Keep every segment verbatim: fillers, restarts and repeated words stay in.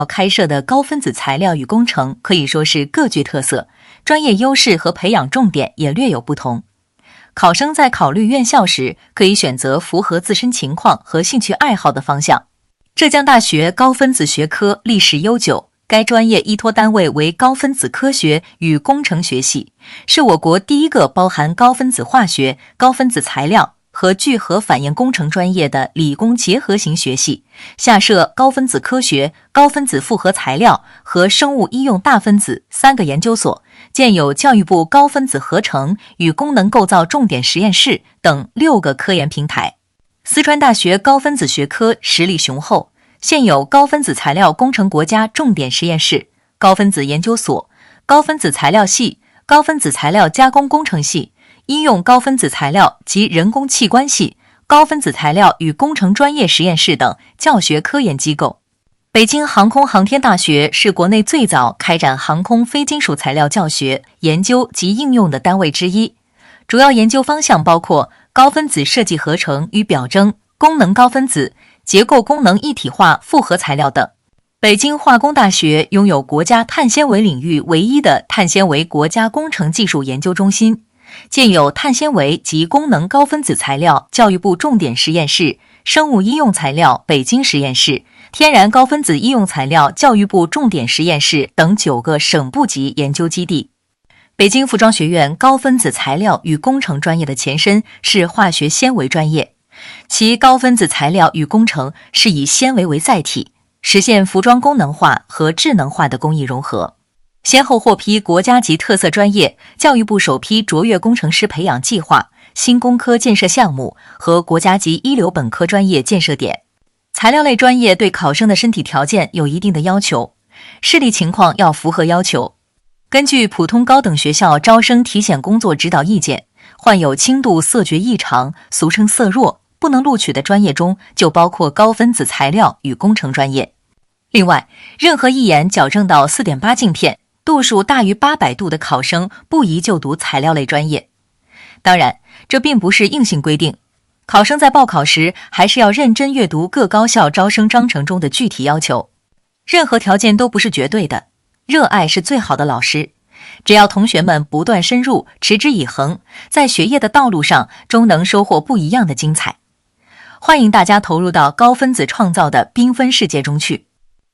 开设的高分子材料与工程可以说是各具特色，专业优势和培养重点也略有不同。考生在考虑院校时，可以选择符合自身情况和兴趣爱好的方向。浙江大学高分子学科历史悠久，该专业依托单位为高分子科学与工程学系，是我国第一个包含高分子化学、高分子材料和聚合反应工程专业的理工结合型学系，下设高分子科学、高分子复合材料和生物医用大分子三个研究所，建有教育部高分子合成与功能构造重点实验室等六个科研平台。四川大学高分子学科实力雄厚，现有高分子材料工程国家重点实验室、高分子研究所、高分子材料系、高分子材料加工工程系、医用高分子材料及人工器官系、高分子材料与工程专业实验室等教学科研机构。北京航空航天大学是国内最早开展航空非金属材料教学、研究及应用的单位之一，主要研究方向包括高分子设计合成与表征、功能高分子、结构功能一体化复合材料等。北京化工大学拥有国家碳纤维领域唯一的碳纤维国家工程技术研究中心，建有碳纤维及功能高分子材料教育部重点实验室、生物医用材料北京实验室、天然高分子医用材料教育部重点实验室等九个省部级研究基地。北京服装学院高分子材料与工程专业的前身是化学纤维专业，其高分子材料与工程是以纤维为载体，实现服装功能化和智能化的工艺融合，先后获批国家级特色专业、教育部首批卓越工程师培养计划、新工科建设项目和国家级一流本科专业建设点。材料类专业对考生的身体条件有一定的要求，视力情况要符合要求。根据普通高等学校招生体检工作指导意见，患有轻度色觉异常，俗称色弱，不能录取的专业中就包括高分子材料与工程专业。另外，任何一眼矫正到 四点八 镜片，度数大于八百度的考生不宜就读材料类专业。当然，这并不是硬性规定，考生在报考时还是要认真阅读各高校招生章程中的具体要求。任何条件都不是绝对的，热爱是最好的老师。只要同学们不断深入，持之以恒，在学业的道路上终能收获不一样的精彩。欢迎大家投入到高分子创造的缤纷世界中去。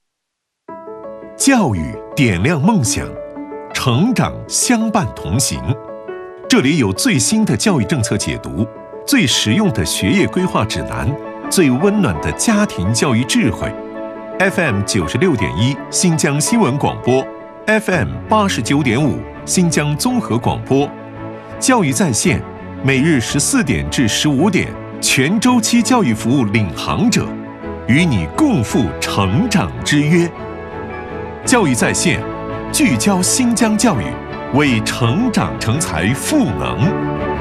教育点亮梦想，成长相伴同行。这里有最新的教育政策解读，最实用的学业规划指南，最温暖的家庭教育智慧。F M 九十六点一新疆新闻广播， F M 八十九点五新疆综合广播，教育在线，每日十四点至十五点，全周期教育服务领航者，与你共赴成长之约。教育在线，聚焦新疆教育，为成长成才赋能。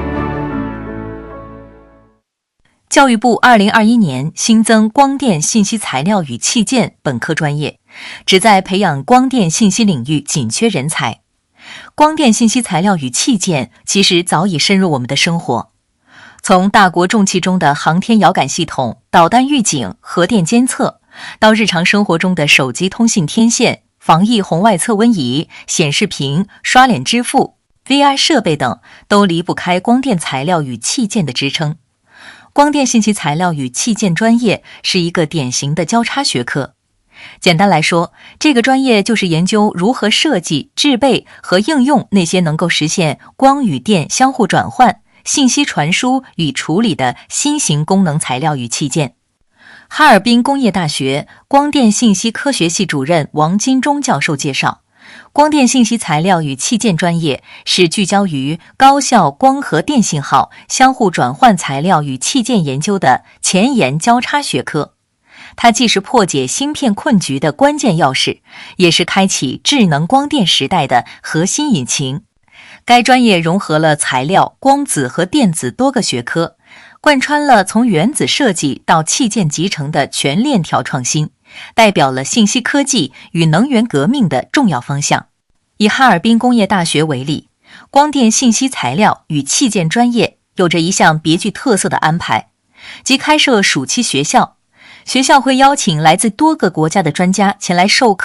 教育部二零二一年新增光电信息材料与器件本科专业，旨在培养光电信息领域紧缺人才。光电信息材料与器件其实早已深入我们的生活，从大国重器中的航天遥感系统、导弹预警、核电监测，到日常生活中的手机通信天线、防疫红外测温仪、显示屏、刷脸支付、V R 设备等，都离不开光电材料与器件的支撑。光电信息材料与器件专业是一个典型的交叉学科。简单来说，这个专业就是研究如何设计、制备和应用那些能够实现光与电相互转换、信息传输与处理的新型功能材料与器件。哈尔滨工业大学光电信息科学系主任王金忠教授介绍，光电信息材料与器件专业是聚焦于高效光和电信号相互转换材料与器件研究的前沿交叉学科。它既是破解芯片困局的关键钥匙，也是开启智能光电时代的核心引擎。该专业融合了材料、光子和电子多个学科，贯穿了从原子设计到器件集成的全链条创新，代表了信息科技与能源革命的重要方向。以哈尔滨工业大学为例，光电信息材料与器件专业有着一项别具特色的安排，即开设暑期学校。学校会邀请来自多个国家的专家前来授课